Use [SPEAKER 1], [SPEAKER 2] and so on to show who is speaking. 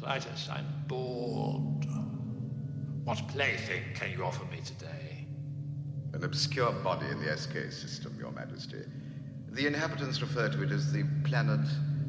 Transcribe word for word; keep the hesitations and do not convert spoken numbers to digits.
[SPEAKER 1] Titus, I'm bored. What plaything can you offer me today?
[SPEAKER 2] An obscure body in the S K system, Your Majesty. The inhabitants refer to it as the planet